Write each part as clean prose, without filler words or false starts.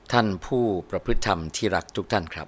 ท่านผู้ประพฤติธรรมที่รักทุกท่านครับ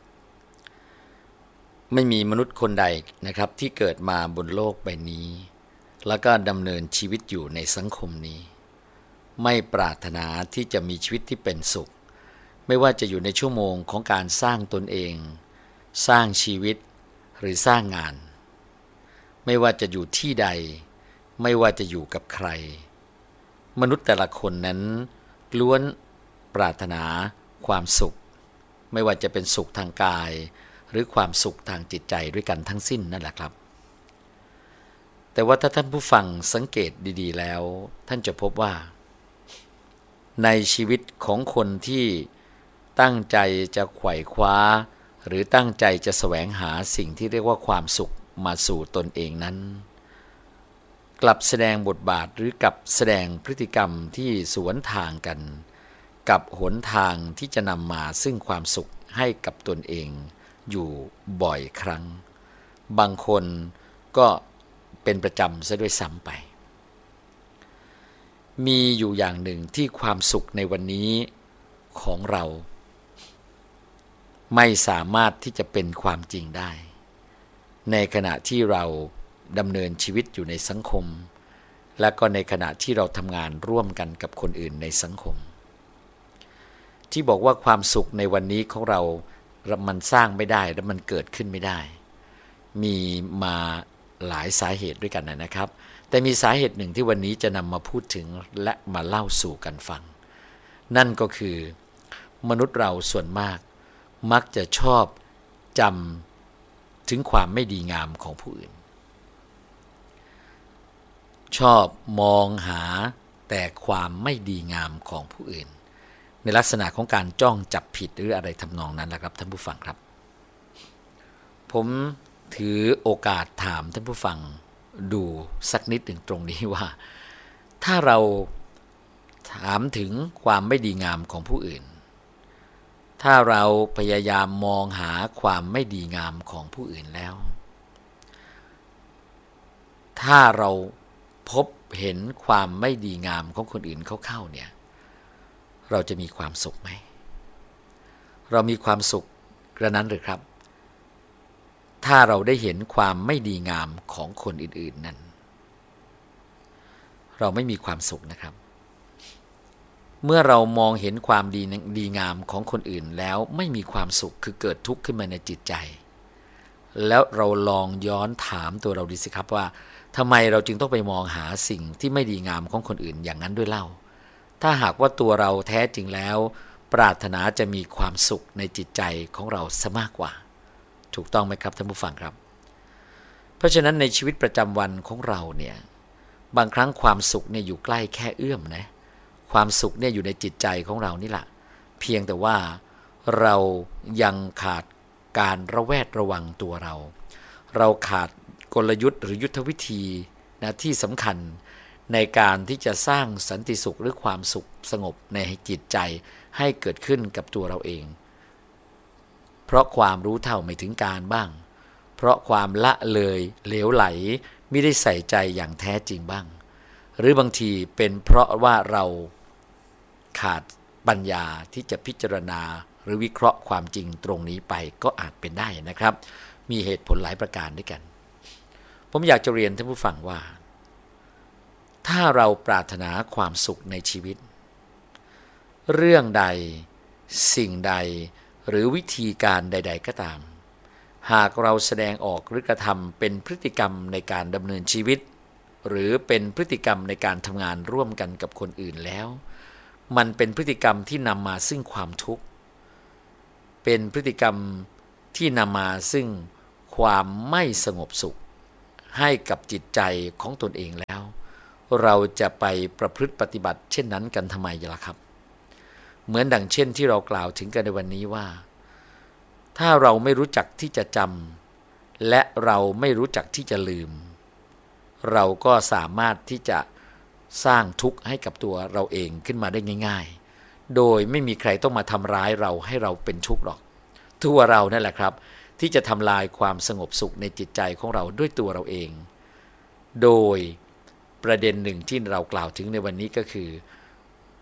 ไม่มีมนุษย์คนใดนะครับที่เกิดมาบนโลกใบนี้แล้วก็ดำเนินชีวิตอยู่ในสังคมนี้ไม่ปรารถนาที่จะมีชีวิตที่เป็นสุขไม่ว่าจะอยู่ในชั่วโมงของการสร้างตนเองสร้างชีวิตหรือสร้างงานไม่ว่าจะอยู่ที่ใดไม่ว่าจะอยู่กับใครมนุษย์แต่ละคนนั้นล้วนปรารถนาความสุขไม่ว่าจะเป็นสุขทางกายหรือความสุขทางจิตใจด้วยกันทั้งสิ้นนั่นแหละครับแต่ว่าถ้าท่านผู้ฟังสังเกตดีๆแล้วท่านจะพบว่าในชีวิตของคนที่ตั้งใจจะไขว่คว้าหรือตั้งใจจะแสวงหาสิ่งที่เรียกว่าความสุขมาสู่ตนเองนั้นกลับแสดงบทบาทหรือกลับแสดงพฤติกรรมที่สวนทางกันกับหนทางที่จะนำมาซึ่งความสุขให้กับตนเองอยู่บ่อยครั้งบางคนก็เป็นประจำซะด้วยซ้ำไปมีอยู่อย่างหนึ่งที่ความสุขในวันนี้ของเราไม่สามารถที่จะเป็นความจริงได้ในขณะที่เราดำเนินชีวิตอยู่ในสังคมและก็ในขณะที่เราทำงานร่วมกันกับคนอื่นในสังคมที่บอกว่าความสุขในวันนี้ของเรามันสร้างไม่ได้และมันเกิดขึ้นไม่ได้มีมาหลายสาเหตุด้วยกันนะครับแต่มีสาเหตุหนึ่งที่วันนี้จะนำมาพูดถึงและมาเล่าสู่กันฟังนั่นก็คือมนุษย์เราส่วนมากมักจะชอบจำถึงความไม่ดีงามของผู้อื่นชอบมองหาแต่ความไม่ดีงามของผู้อื่นในลักษณะของการจ้องจับผิดหรืออะไรทำนองนั้นแหละครับท่านผู้ฟังครับผมถือโอกาสถามท่านผู้ฟังดูสักนิดหนึ่งตรงนี้ว่าถ้าเราถามถึงความไม่ดีงามของผู้อื่นถ้าเราพยายามมองหาความไม่ดีงามของผู้อื่นแล้วถ้าเราพบเห็นความไม่ดีงามของคนอื่นเข้าเนี่ยเราจะมีความสุขไหมเรามีความสุขกระนั้นหรือครับถ้าเราได้เห็นความไม่ดีงามของคนอื่นๆนั้นเราไม่มีความสุขนะครับเมื่อเรามองเห็นความดีงามของคนอื่นแล้วไม่มีความสุขคือเกิดทุกข์ขึ้นมาในจิตใจแล้วเราลองย้อนถามตัวเราดูสิครับว่าทำไมเราจึงต้องไปมองหาสิ่งที่ไม่ดีงามของคนอื่นอย่างนั้นด้วยเล่าถ้าหากว่าตัวเราแท้จริงแล้วปรารถนาจะมีความสุขในจิตใจของเราซะมากกว่าถูกต้องไหมครับท่านผู้ฟังครับเพราะฉะนั้นในชีวิตประจำวันของเราเนี่ยบางครั้งความสุขเนี่ยอยู่ใกล้แค่เอื้อมนะความสุขเนี่ยอยู่ในจิตใจของเรานี่แหละเพียงแต่ว่าเรายังขาดการระแวดระวังตัวเราขาดกลยุทธ์หรือยุทธวิธีนะที่สำคัญในการที่จะสร้างสันติสุขหรือความสุขสงบในจิตใจให้เกิดขึ้นกับตัวเราเองเพราะความรู้เท่าไม่ถึงการบ้างเพราะความละเลยเหลวไหลไม่ได้ใส่ใจอย่างแท้จริงบ้างหรือบางทีเป็นเพราะว่าเราขาดปัญญาที่จะพิจารณาหรือวิเคราะห์ความจริงตรงนี้ไปก็อาจเป็นได้นะครับมีเหตุผลหลายประการด้วยกันผมอยากจะเรียนท่านผู้ฟังว่าถ้าเราปรารถนาความสุขในชีวิตเรื่องใดสิ่งใดหรือวิธีการใดๆก็ตามหากเราแสดงออกหรือกระทำเป็นพฤติกรรมในการดำเนินชีวิตหรือเป็นพฤติกรรมในการทำงานร่วมกันกับคนอื่นแล้วมันเป็นพฤติกรรมที่นำมาซึ่งความทุกข์เป็นพฤติกรรมที่นำมาซึ่งความไม่สงบสุขให้กับจิตใจของตนเองแล้วเราจะไปประพฤติปฏิบัติเช่นนั้นกันทำไมล่ะครับเหมือนดังเช่นที่เรากล่าวถึงกันในวันนี้ว่าถ้าเราไม่รู้จักที่จะจำและเราไม่รู้จักที่จะลืมเราก็สามารถที่จะสร้างทุกข์ให้กับตัวเราเองขึ้นมาได้ง่ายๆโดยไม่มีใครต้องมาทำร้ายเราให้เราเป็นทุกข์หรอกตัวเรานั่นแหละครับที่จะทำลายความสงบสุขในจิตใจของเราด้วยตัวเราเองโดยประเด็นหนึ่งที่เรากล่าวถึงในวันนี้ก็คือ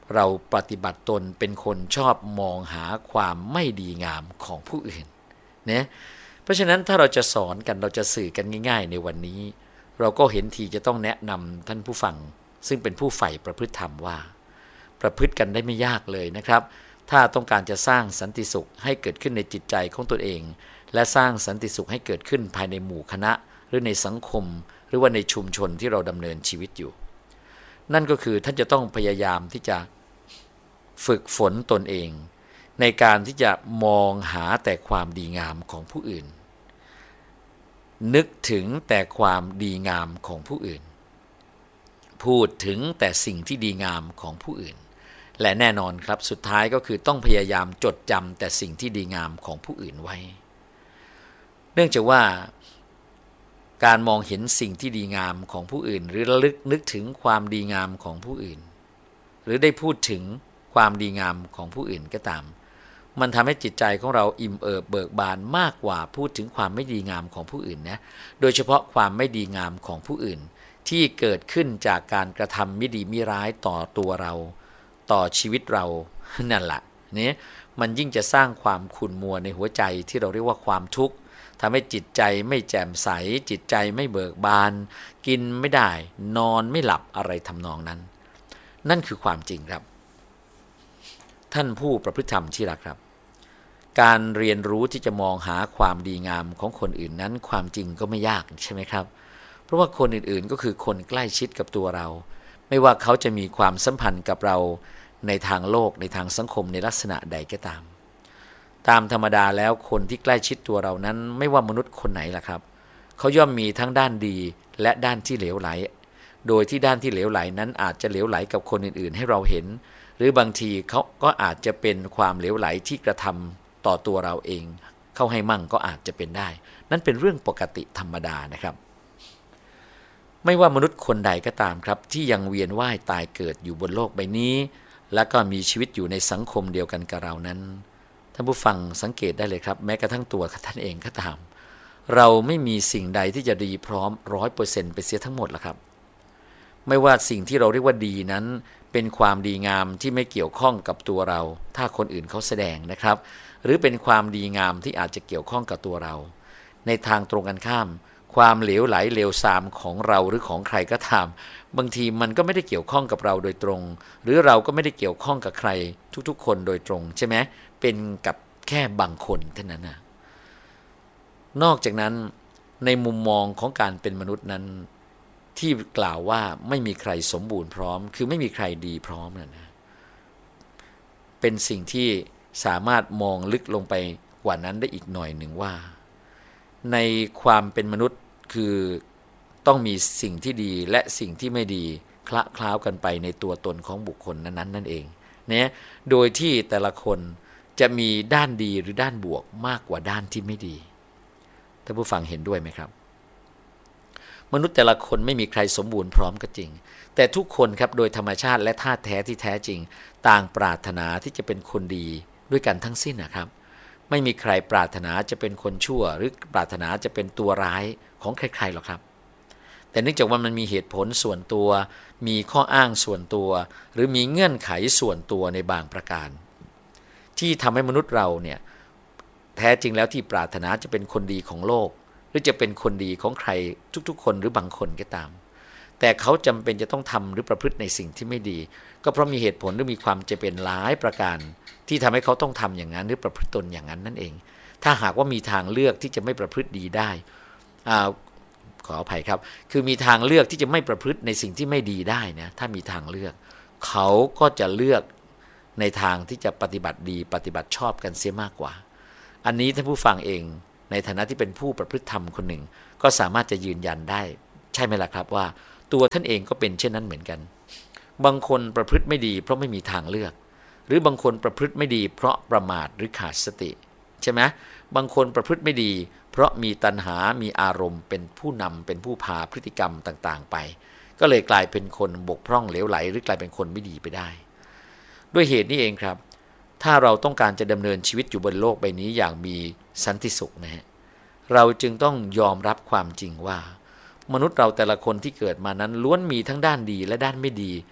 เราปฏิบัติตนเป็นคนชอบมองหาความไม่ดีงามของผู้อื่นนะเพราะฉะนั้นถ้าเราจะสอนกันเราจะสื่อกันง่ายๆในวันนี้เราก็เห็นทีจะต้องแนะนำท่านผู้ฟังซึ่งเป็นผู้ใฝ่ประพฤติธรรมว่าประพฤติกันได้ไม่ยากเลยนะครับถ้าต้องการจะสร้างสันติสุขให้เกิดขึ้นในจิตใจของตนเองและสร้างสันติสุขให้เกิดขึ้นภายในหมู่คณะหรือในสังคมหรือว่าในชุมชนที่เราดำเนินชีวิตอยู่นั่นก็คือท่านจะต้องพยายามที่จะฝึกฝนตนเองในการที่จะมองหาแต่ความดีงามของผู้อื่นนึกถึงแต่ความดีงามของผู้อื่นพูดถึงแต่สิ่งที่ดีงามของผู้อื่นและแน่นอนครับสุดท้ายก็คือต้องพยายามจดจำแต่สิ่งที่ดีงามของผู้อื่นไว้เนื่องจากว่าการมองเห็นสิ่งที่ดีงามของผู้อื่นหรือระลึกนึกถึงความดีงามของผู้อื่นหรือได้พูดถึงความดีงามของผู้อื่นก็ตามมันทำให้จิตใจของเราอิ่มเอิบเบิกบานมากกว่าพูดถึงความไม่ดีงามของผู้อื่นนะโดยเฉพาะความไม่ดีงามของผู้อื่นที่เกิดขึ้นจากการกระทำไม่ดีไม่ร้ายต่อตัวเราต่อชีวิตเรานั่นแหละนี่มันยิ่งจะสร้างความขุ่นมัวในหัวใจที่เราเรียกว่าความทุกข์ทำให้จิตใจไม่แจ่มใสจิตใจไม่เบิกบานกินไม่ได้นอนไม่หลับอะไรทำนองนั้นนั่นคือความจริงครับท่านผู้ประพฤติธรรมที่รักครับการเรียนรู้ที่จะมองหาความดีงามของคนอื่นนั้นความจริงก็ไม่ยากใช่ไหมครับเพราะว่าคนอื่นๆก็คือคนใกล้ชิดกับตัวเราไม่ว่าเขาจะมีความสัมพันธ์กับเราในทางโลกในทางสังคมในลักษณะใดก็ตามธรรมดาแล้วคนที่ใกล้ชิดตัวเรานั้นไม่ว่ามนุษย์คนไหนล่ะครับเขาย่อมมีทั้งด้านดีและด้านที่เหลวไหลโดยที่ด้านที่เหลวไหลนั้นอาจจะเหลวไหลกับคนอื่นๆให้เราเห็นหรือบางทีเขาก็อาจจะเป็นความเหลวไหลที่กระทำต่อตัวเราเองเข้าให้มั่งก็อาจจะเป็นได้นั่นเป็นเรื่องปกติธรรมดานะครับไม่ว่ามนุษย์คนใดก็ตามครับที่ยังเวียนว่ายตายเกิดอยู่บนโลกใบนี้และก็มีชีวิตอยู่ในสังคมเดียวกันกับเรานั้นท่านผู้ฟังสังเกตได้เลยครับแม้กระทั่งตัวท่านเองก็ตามเราไม่มีสิ่งใดที่จะดีพร้อม 100% ไปเสียทั้งหมดละครับไม่ว่าสิ่งที่เราเรียกว่าดีนั้นเป็นความดีงามที่ไม่เกี่ยวข้องกับตัวเราถ้าคนอื่นเขาแสดงนะครับหรือเป็นความดีงามที่อาจจะเกี่ยวข้องกับตัวเราในทางตรงกันข้ามความเหลวไหลเลวทรามของเราหรือของใครก็ตามบางทีมันก็ไม่ได้เกี่ยวข้องกับเราโดยตรงหรือเราก็ไม่ได้เกี่ยวข้องกับใครทุกๆคนโดยตรงใช่ไหมเป็นกับแค่บางคนเท่านั้นนะนอกจากนั้นในมุมมองของการเป็นมนุษย์นั้นที่กล่าวว่าไม่มีใครสมบูรณ์พร้อมคือไม่มีใครดีพร้อมนะเป็นสิ่งที่สามารถมองลึกลงไปกว่านั้นได้อีกหน่อยหนึ่งว่าในความเป็นมนุษย์คือต้องมีสิ่งที่ดีและสิ่งที่ไม่ดีคละเคล้ากันไปในตัวตนของบุคคลนั้นนั่นเองเนี่ยโดยที่แต่ละคนจะมีด้านดีหรือด้านบวกมากกว่าด้านที่ไม่ดีท่านผู้ฟังเห็นด้วยไหมครับมนุษย์แต่ละคนไม่มีใครสมบูรณ์พร้อมก็จริงแต่ทุกคนครับโดยธรรมชาติและธาตุแท้ที่แท้จริงต่างปรารถนาที่จะเป็นคนดีด้วยกันทั้งสิ้นนะครับไม่มีใครปรารถนาจะเป็นคนชั่วหรือปรารถนาจะเป็นตัวร้ายของใครๆหรอกครับแต่เนื่องจากว่ามันมีเหตุผลส่วนตัวมีข้ออ้างส่วนตัวหรือมีเงื่อนไขส่วนตัวในบางประการที่ทำให้มนุษย์เราเนี่ยแท้จริงแล้วที่ปรารถนาจะเป็นคนดีของโลกหรือจะเป็นคนดีของใครทุกๆคนหรือบางคนก็ตามแต่เขาจำเป็นจะต้องทำหรือประพฤติในสิ่งที่ไม่ดีก็เพราะมีเหตุผลหรือมีความจำเป็นหลายประการที่ทำให้เขาต้องทำอย่างนั้นหรือประพฤติตนอย่างนั้นนั่นเองถ้าหากว่ามีทางเลือกที่จะไม่ประพฤติดีได้ขออภัยครับคือมีทางเลือกที่จะไม่ประพฤติในสิ่งที่ไม่ดีได้นะถ้ามีทางเลือกเขาก็จะเลือกในทางที่จะปฏิบัติดีปฏิบัติชอบกันเสียมากกว่าอันนี้ท่านผู้ฟังเองในฐานะที่เป็นผู้ประพฤติธรรมคนหนึ่งก็สามารถจะยืนยันได้ใช่ไหมล่ะครับว่าตัวท่านเองก็เป็นเช่นนั้นเหมือนกันบางคนประพฤติไม่ดีเพราะไม่มีทางเลือกหรือบางคนประพฤติไม่ดีเพราะประมาทหรือขาดสติใช่ไหมบางคนประพฤติไม่ดีเพราะมีตัณหามีอารมณ์เป็นผู้นำเป็นผู้พาพฤติกรรมต่างๆไปก็เลยกลายเป็นคนบกพร่องเหลวไหลหรือกลายเป็นคนไม่ดีไปได้ด้วยเหตุนี้เองครับถ้าเราต้องการจะดำเนินชีวิตอยู่บนโลกใบนี้อย่างมีสันติสุขนะฮะเราจึงต้องยอมรับความจริงว่ามนุษย์เราแต่ละคนที่เกิดมานั้นล้วนมีทั้งด้านดีและด้านไม่ดี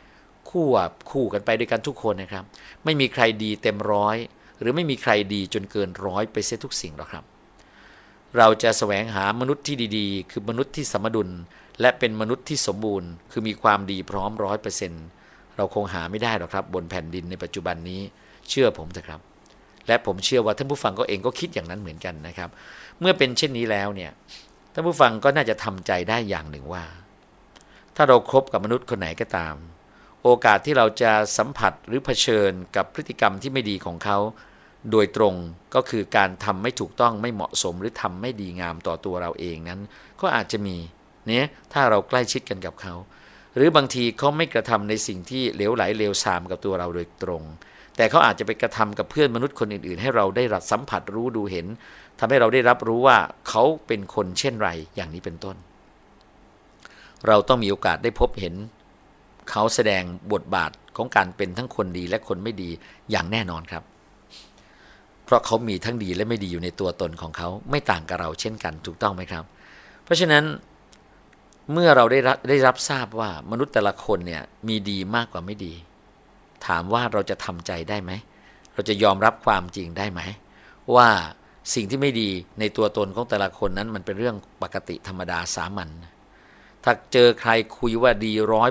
คู่กันไปด้วยกันทุกคนนะครับไม่มีใครดีเต็มร้อยหรือไม่มีใครดีจนเกินร้อยไปเสียทุกสิ่งหรอกครับเราจะแสวงหามนุษย์ที่ดีๆคือมนุษย์ที่สมดุลและเป็นมนุษย์ที่สมบูรณ์คือมีความดีพร้อม100%เราคงหาไม่ได้หรอกครับบนแผ่นดินในปัจจุบันนี้เชื่อผมเถอะครับและผมเชื่อว่าท่านผู้ฟังก็เองก็คิดอย่างนั้นเหมือนกันนะครับเมื่อเป็นเช่นนี้แล้วเนี่ยท่านผู้ฟังก็น่าจะทำใจได้อย่างหนึ่งว่าถ้าเราคบกับมนุษย์คนไหนก็ตามโอกาสที่เราจะสัมผัสหรือเผชิญกับพฤติกรรมที่ไม่ดีของเขาโดยตรงก็คือการทำไม่ถูกต้องไม่เหมาะสมหรือทำไม่ดีงามต่อตัวเราเองนั้นก็อาจจะมีเนี่ยถ้าเราใกล้ชิดกันกับเขาหรือบางทีเขาไม่กระทำในสิ่งที่เลวไหลเลวทรามกับตัวเราโดยตรงแต่เขาอาจจะไปกระทำกับเพื่อนมนุษย์คนอื่นๆให้เราได้รับสัมผัสรู้ดูเห็นทำให้เราได้รับรู้ว่าเขาเป็นคนเช่นไรอย่างนี้เป็นต้นเราต้องมีโอกาสได้พบเห็นเขาแสดงบทบาทของการเป็นทั้งคนดีและคนไม่ดีอย่างแน่นอนครับเพราะเขามีทั้งดีและไม่ดีอยู่ในตัวตนของเขาไม่ต่างกับเราเช่นกันถูกต้องไหมครับเพราะฉะนั้นเมื่อเราได้รับทราบว่ามนุษย์แต่ละคนเนี่ยมีดีมากกว่าไม่ดีถามว่าเราจะทำใจได้ไหมเราจะยอมรับความจริงได้ไหมว่าสิ่งที่ไม่ดีในตัวตนของแต่ละคนนั้นมันเป็นเรื่องปกติธรรมดาสามัญถ้าเจอใครคุยว่าดี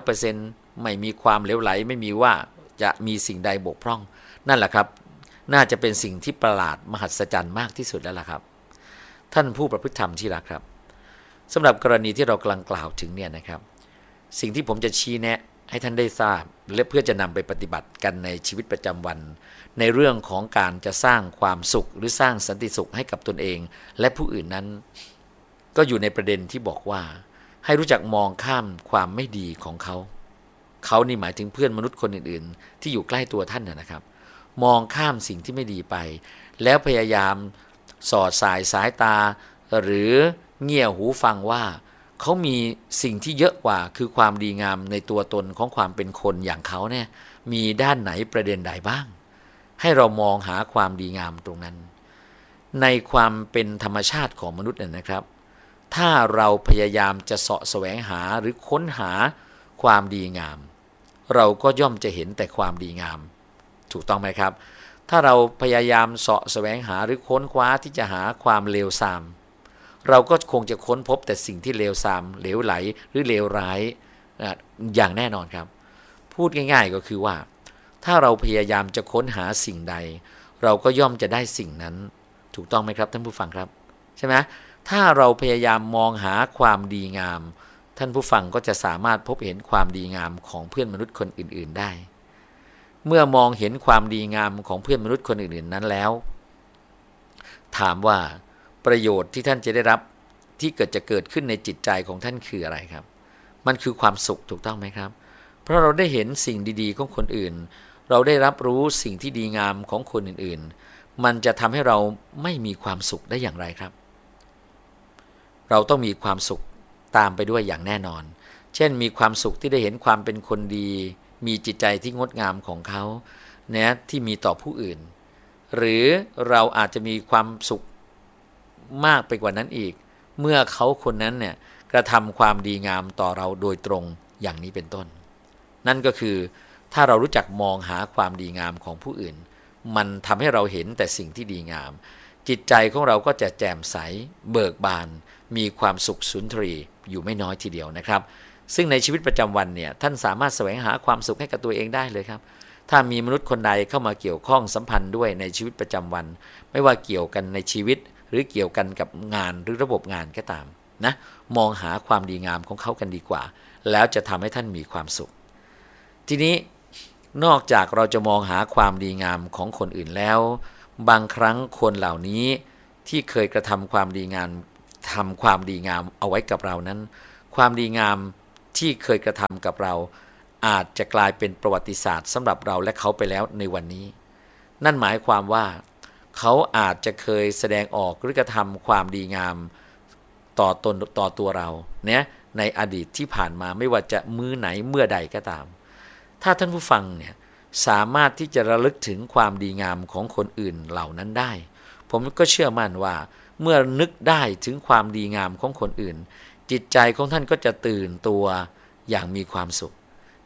100% ไม่มีความเหลวไหลไม่มีว่าจะมีสิ่งใดบกพร่องนั่นแหละครับน่าจะเป็นสิ่งที่ประหลาดมหัศจรรย์มากที่สุดแล้วล่ะครับท่านผู้ประพฤติธรรมที่รักครับสำหรับกรณีที่เรากำลังกล่าวถึงเนี่ยนะครับสิ่งที่ผมจะชี้แนะให้ท่านได้ทราบและเพื่อจะนำไปปฏิบัติกันในชีวิตประจำวันในเรื่องของการจะสร้างความสุขหรือสร้างสันติสุขให้กับตนเองและผู้อื่นนั้นก็อยู่ในประเด็นที่บอกว่าให้รู้จักมองข้ามความไม่ดีของเขานี่หมายถึงเพื่อนมนุษย์คนอื่นๆที่อยู่ใกล้ตัวท่านนะครับมองข้ามสิ่งที่ไม่ดีไปแล้วพยายามสอดสายตาหรือเงี่ยหูฟังว่าเขามีสิ่งที่เยอะกว่าคือความดีงามในตัวตนของความเป็นคนอย่างเขาเนี่ยมีด้านไหนประเด็นใดบ้างให้เรามองหาความดีงามตรงนั้นในความเป็นธรรมชาติของมนุษย์นะครับถ้าเราพยายามจะเสาะแสวงหาหรือค้นหาความดีงามเราก็ย่อมจะเห็นแต่ความดีงามถูกต้องไหมครับถ้าเราพยายามเสาะแสวงหาหรือค้นคว้าที่จะหาความเลวทรามเราก็คงจะค้นพบแต่สิ่งที่เลวทรามเหลวไหลหรือเลวร้ายอย่างแน่นอนครับพูดง่ายๆก็คือว่าถ้าเราพยายามจะค้นหาสิ่งใดเราก็ย่อมจะได้สิ่งนั้นถูกต้องไหมครับท่านผู้ฟังครับใช่ไหมถ้าเราพยายามมองหาความดีงามท่านผู้ฟังก็จะสามารถพบเห็นความดีงามของเพื่อนมนุษย์คนอื่นๆได้เมื่อมองเห็นความดีงามของเพื่อนมนุษย์คนอื่นๆนั้นแล้วถามว่าประโยชน์ที่ท่านจะได้รับที่จะเกิดขึ้นในจิตใจของท่านคืออะไรครับมันคือความสุขถูกต้องไหมครับเพราะเราได้เห็นสิ่งดีๆของคนอื่นเราได้รับรู้สิ่งที่ดีงามของคนอื่นๆมันจะทำให้เราไม่มีความสุขได้อย่างไรครับเราต้องมีความสุขตามไปด้วยอย่างแน่นอนเช่นมีความสุขที่ได้เห็นความเป็นคนดีมีจิตใจที่งดงามของเขาเนี่ยที่มีต่อผู้อื่นหรือเราอาจจะมีความสุขมากไปกว่านั้นอีกเมื่อเขาคนนั้นเนี่ยกระทำความดีงามต่อเราโดยตรงอย่างนี้เป็นต้นนั่นก็คือถ้าเรารู้จักมองหาความดีงามของผู้อื่นมันทำให้เราเห็นแต่สิ่งที่ดีงามจิตใจของเราก็จะแจ่มใสเบิกบานมีความสุขสุนทรีอยู่ไม่น้อยทีเดียวนะครับซึ่งในชีวิตประจำวันเนี่ยท่านสามารถแสวงหาความสุขให้กับตัวเองได้เลยครับถ้ามีมนุษย์คนใดเข้ามาเกี่ยวข้องสัมพันธ์ด้วยในชีวิตประจำวันไม่ว่าเกี่ยวกันในชีวิตหรือเกี่ยวกันกับงานหรือระบบงานก็ตามนะมองหาความดีงามของเขากันดีกว่าแล้วจะทำให้ท่านมีความสุขทีนี้นอกจากเราจะมองหาความดีงามของคนอื่นแล้วบางครั้งคนเหล่านี้ที่เคยกระทำความดีงามเอาไว้กับเรานั้นความดีงามที่เคยกระทำกับเราอาจจะกลายเป็นประวัติศาสตร์สำหรับเราและเขาไปแล้วในวันนี้นั่นหมายความว่าเขาอาจจะเคยแสดงออกหรือกระทำความดีงามต่อตัวเราเนี่ยในอดีตที่ผ่านมาไม่ว่าจะมื้อไหนเมื่อใดก็ตามถ้าท่านผู้ฟังเนี่ยสามารถที่จะระลึกถึงความดีงามของคนอื่นเหล่านั้นได้ผมก็เชื่อมั่นว่าเมื่อนึกได้ถึงความดีงามของคนอื่นจิตใจของท่านก็จะตื่นตัวอย่างมีความสุข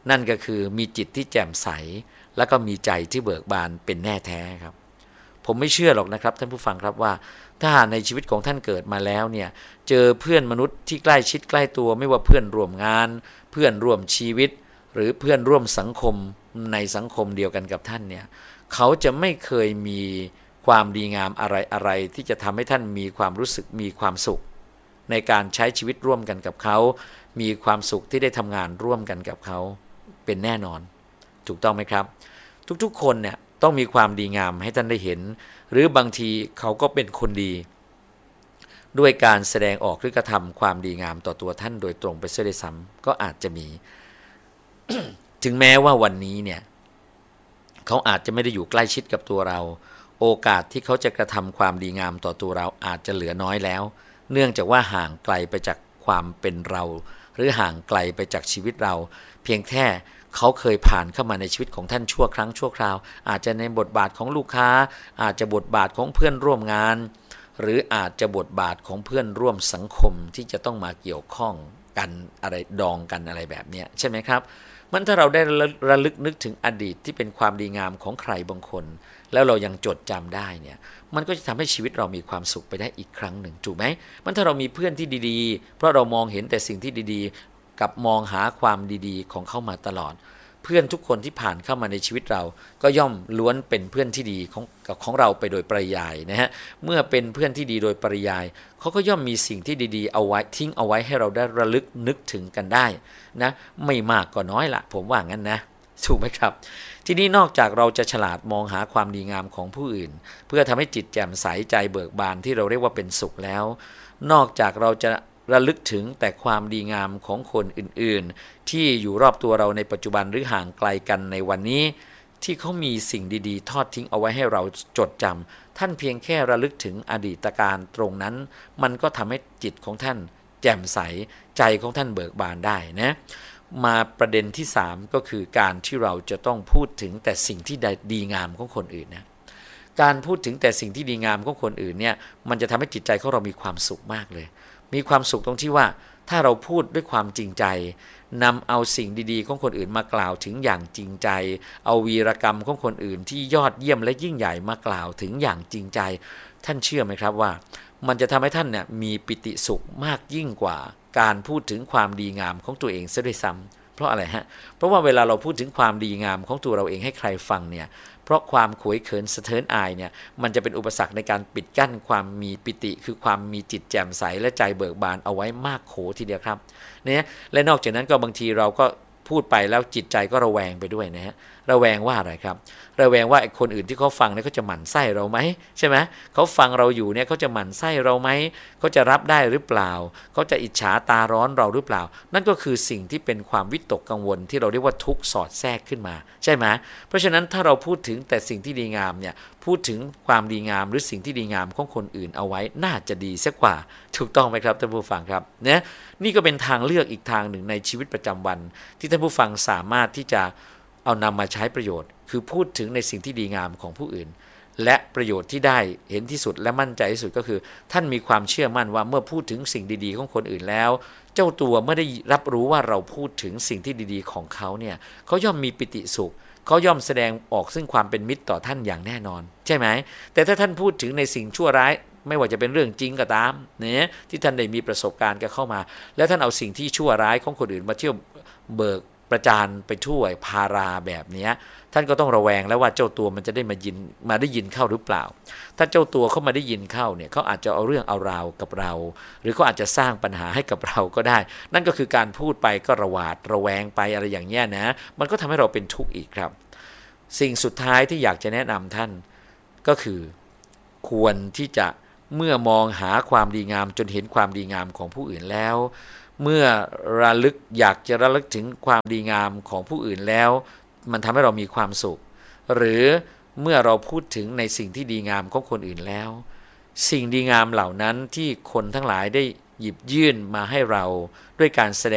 นั่นก็คือมีจิตที่แจ่มใสแล้วก็มีใจที่เบิกบานเป็นแน่แท้ครับผมไม่เชื่อหรอกนะครับท่านผู้ฟังครับว่าถ้าในชีวิตของท่านเกิดมาแล้วเนี่ยเจอเพื่อนมนุษย์ที่ใกล้ชิดใกล้ตัวไม่ว่าเพื่อนร่วมงานเพื่อนร่วมชีวิตหรือเพื่อนร่วมสังคมในสังคมเดียวกันกับท่านเนี่ยเขาจะไม่เคยมีความดีงามอะไรที่จะทำให้ท่านมีความรู้สึกมีความสุขในการใช้ชีวิตร่วมกันกับเขามีความสุขที่ได้ทำงานร่วมกันกับเขาเป็นแน่นอนถูกต้องไหมครับทุกๆคนเนี่ยต้องมีความดีงามให้ท่านได้เห็นหรือบางทีเขาก็เป็นคนดีด้วยการแสดงออกหรือกระทำความดีงามต่อตัวท่านโดยตรงไปเสียด้วยซ้ำก็อาจจะมี ถึงแม้ว่าวันนี้เนี่ยเขาอาจจะไม่ได้อยู่ใกล้ชิดกับตัวเราโอกาสที่เขาจะกระทำความดีงามต่อตัวเราอาจจะเหลือน้อยแล้วเนื่องจากว่าห่างไกลไปจากความเป็นเราหรือห่างไกลไปจากชีวิตเราเพียงแค่เขาเคยผ่านเข้ามาในชีวิตของท่านชั่วครั้งชั่วคราวอาจจะในบทบาทของลูกค้าอาจจะบทบาทของเพื่อนร่วมงานหรืออาจจะบทบาทของเพื่อนร่วมสังคมที่จะต้องมาเกี่ยวข้องกันอะไรดองกันอะไรแบบนี้ใช่ไหมครับมันถ้าเราได้ระลึกนึกถึงอดีตที่เป็นความดีงามของใครบางคนแล้วเรายังจดจำได้เนี่ยมันก็จะทำให้ชีวิตเรามีความสุขไปได้อีกครั้งหนึ่งถูกไหมมันถ้าเรามีเพื่อนที่ดีๆเพราะเรามองเห็นแต่สิ่งที่ดีๆกับมองหาความดีๆของเขามาตลอดเพื่อนทุกคนที่ผ่านเข้ามาในชีวิตเราก็ย่อมล้วนเป็นเพื่อนที่ดีของเราไปโดยปริยายนะฮะเมื่อเป็นเพื่อนที่ดีโดยปริยายเขาก็ย่อมมีสิ่งที่ดีๆเอาไว้ทิ้งเอาไว้ให้เราได้ระลึกนึกถึงกันได้นะไม่มากก็น้อยละผมว่างั้นนะถูกไหมครับทีนี้นอกจากเราจะฉลาดมองหาความดีงามของผู้อื่นเพื่อทำให้จิตแจ่มใสใจเบิกบานที่เราเรียกว่าเป็นสุขแล้วนอกจากเราจะระลึกถึงแต่ความดีงามของคนอื่นๆที่อยู่รอบตัวเราในปัจจุบันหรือห่างไกลกันในวันนี้ที่เขามีสิ่งดีๆทอดทิ้งเอาไว้ให้เราจดจำท่านเพียงแค่ระลึกถึงอดีตการตรงนั้นมันก็ทำให้จิตของท่านแจ่มใสใจของท่านเบิกบานได้นะมาประเด็นที่3ก็คือการที่เราจะต้องพูดถึงแต่สิ่งที่ดีงามของคนอื่นนะการพูดถึงแต่สิ่งที่ดีงามของคนอื่นเนี่ยมันจะทำให้จิตใจของเรามีความสุขมากเลยมีความสุขตรงที่ว่าถ้าเราพูดด้วยความจริงใจนำเอาสิ่งดีๆของคนอื่นมากล่าวถึงอย่างจริงใจเอาวีรกรรมของคนอื่นที่ยอดเยี่ยมและยิ่งใหญ่มากล่าวถึงอย่างจริงใจท่านเชื่อไหมครับว่ามันจะทำให้ท่านเนี่ยมีปิติสุขมากยิ่งกว่าการพูดถึงความดีงามของตัวเองซะด้วยซ้ำเพราะอะไรฮะเพราะว่าเวลาเราพูดถึงความดีงามของตัวเราเองให้ใครฟังเนี่ยเพราะความขวยเขินสะเทินอายเนี่ยมันจะเป็นอุปสรรคในการปิดกั้นความมีปิติคือความมีจิตแจ่มใสและใจเบิกบานเอาไว้มากโขทีเดียวครับเนี่ยและนอกจากนั้นก็บางทีเราก็พูดไปแล้วจิตใจก็ระแวงไปด้วยนะฮะระแวงว่าอะไรครับระแวงว่าคนอื่นที่เขาฟังเนี่ยเขาจะหมั่นไส้เราไหมใช่ไหมเขาฟังเราอยู่เนี่ยเขาจะหมั่นไส้เราไหมเขาจะรับได้หรือเปล่าเขาจะอิจฉาตาร้อนเราหรือเปล่านั่นก็คือสิ่งที่เป็นความวิตกกังวลที่เราเรียกว่าทุกข์สอดแทรกขึ้นมาใช่ไหมเพราะฉะนั้นถ้าเราพูดถึงแต่สิ่งที่ดีงามเนี่ยพูดถึงความดีงามหรือสิ่งที่ดีงามของคนอื่นเอาไว้น่าจะดีสักกว่าถูกต้องไหมครับท่านผู้ฟังครับเนี่ยนี่ก็เป็นทางเลือกอีกทางหนึ่งในชีวิตประจำวันที่ท่านผู้ฟังสามารถที่จะเอานำมาใช้ประโยชน์คือพูดถึงในสิ่งที่ดีงามของผู้อื่นและประโยชน์ที่ได้เห็นที่สุดและมั่นใจที่สุดก็คือท่านมีความเชื่อมั่นว่าเมื่อพูดถึงสิ่งดีๆของคนอื่นแล้วเจ้าตัวเมื่อได้รับรู้ว่าเราพูดถึงสิ่งที่ดีๆของเขาเนี่ยเขาย่อมมีปิติสุขเขาย่อมแสดงออกซึ่งความเป็นมิตรต่อท่านอย่างแน่นอนใช่ไหมแต่ถ้าท่านพูดถึงในสิ่งชั่วร้ายไม่ว่าจะเป็นเรื่องจริงก็ตามเนี่ยที่ท่านได้มีประสบการณ์กันเข้ามาแล้วท่านเอาสิ่งที่ชั่วร้ายของคนอื่นมาเที่ยวเบิกประจานไปทั่วพาราแบบนี้ท่านก็ต้องระแวงแล้วว่าเจ้าตัวมันจะได้มาได้ยินเข้าหรือเปล่าถ้าเจ้าตัวเขามาได้ยินเข้าเนี่ยเขาอาจจะเอาเรื่องเอาราวกับเราหรือเขาอาจจะสร้างปัญหาให้กับเราก็ได้นั่นก็คือการพูดไปก็ระหวาดระแวงไปอะไรอย่างเงี้ยนะมันก็ทำให้เราเป็นทุกข์อีกครับสิ่งสุดท้ายที่อยากจะแนะนำท่านก็คือควรที่จะเมื่อมองหาความดีงามจนเห็นความดีงามของผู้อื่นแล้วเมื่ออยากจะระลึกถึงความดีงามของผู้อื่นแล้วมันทำให้เรามีความสุขหรือเมื่อเราพูดถึงในสิ่งที่ดีงามของคนอื่นแล้วสิ่งดีงามเหล่านั้นที่คนทั้งหลายได้หยิบยื่นมาให้เราด้วยการแสดง